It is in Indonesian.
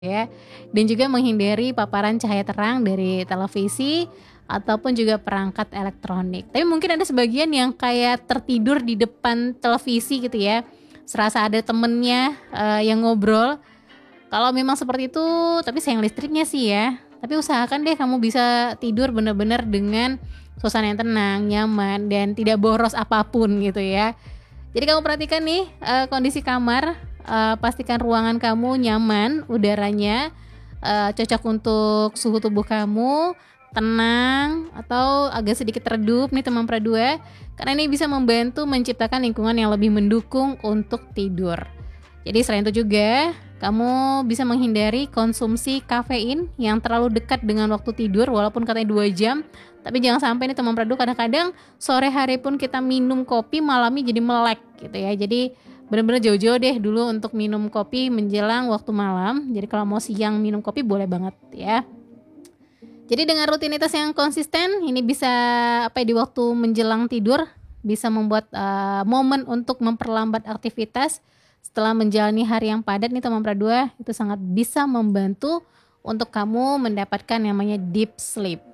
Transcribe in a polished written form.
ya, dan juga menghindari paparan cahaya terang dari televisi ataupun juga perangkat elektronik. Tapi mungkin ada sebagian yang kayak tertidur di depan televisi gitu ya, serasa ada temennya, yang ngobrol. Kalau memang seperti itu, tapi sayang listriknya sih ya. Tapi usahakan deh kamu bisa tidur benar-benar dengan suasana yang tenang, nyaman, dan tidak boros apapun gitu ya. Jadi kamu perhatikan nih, kondisi kamar, pastikan ruangan kamu nyaman, udaranya, cocok untuk suhu tubuh kamu, tenang, atau agak sedikit redup nih teman Pra2, karena ini bisa membantu menciptakan lingkungan yang lebih mendukung untuk tidur. Jadi selain itu juga, kamu bisa menghindari konsumsi kafein yang terlalu dekat dengan waktu tidur, walaupun katanya 2 jam, tapi jangan sampai nih teman Pradu, kadang-kadang sore hari pun kita minum kopi, malamnya jadi melek gitu ya. Jadi benar-benar jauh-jauh deh dulu untuk minum kopi menjelang waktu malam. Jadi kalau mau siang minum kopi boleh banget ya. Jadi dengan rutinitas yang konsisten, ini bisa di waktu menjelang tidur bisa membuat momen untuk memperlambat aktivitas setelah menjalani hari yang padat nih teman Pra2, itu sangat bisa membantu untuk kamu mendapatkan yang namanya deep sleep.